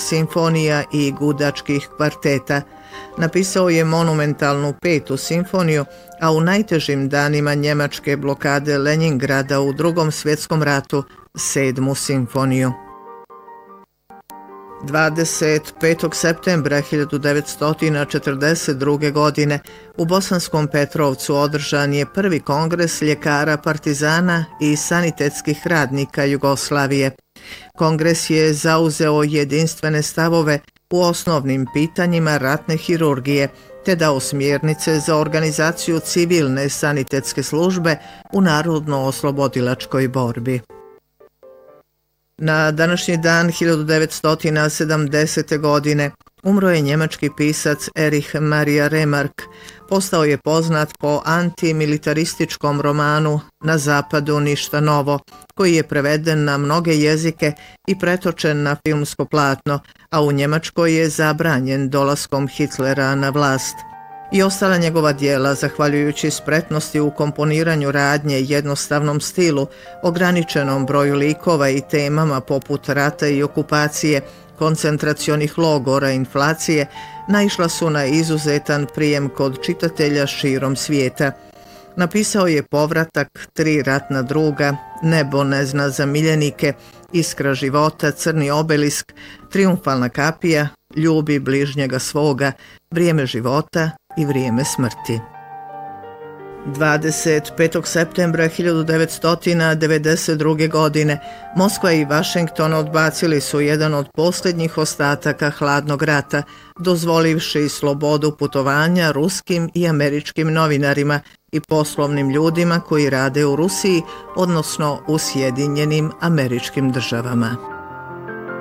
simfonija i gudačkih kvarteta. Napisao je monumentalnu 5. simfoniju, a u najtežim danima njemačke blokade Leningrada u Drugom svjetskom ratu 7. simfoniju. 25. septembra 1942. godine u Bosanskom Petrovcu održan je prvi kongres ljekara partizana i sanitetskih radnika Jugoslavije. Kongres je zauzeo jedinstvene stavove u osnovnim pitanjima ratne hirurgije te dao smjernice za organizaciju civilne sanitetske službe u narodno-oslobodilačkoj borbi. Na današnji dan 1970. godine umro je njemački pisac Erich Maria Remarque. Postao je poznat po antimilitarističkom romanu Na zapadu ništa novo, koji je preveden na mnoge jezike i pretočen na filmsko platno, a u Njemačkoj je zabranjen dolaskom Hitlera na vlast. I ostala njegova djela, zahvaljujući spretnosti u komponiranju radnje, jednostavnom stilu, ograničenom broju likova i temama poput rata i okupacije, koncentracionih logora, inflacije, naišla su na izuzetan prijem kod čitatelja širom svijeta. Napisao je Povratak, 3 ratna druga, Nebo ne zna za miljenike, Iskra života, Crni obelisk, Trijumfalna kapija, Ljubi bližnjega svoga, Vrijeme života i vrijeme smrti. 25. septembra 1992. godine Moskva i Vašington odbacili su jedan od posljednjih ostataka hladnog rata, dozvolivši slobodu putovanja ruskim i američkim novinarima i poslovnim ljudima koji rade u Rusiji, odnosno u Sjedinjenim Američkim Državama.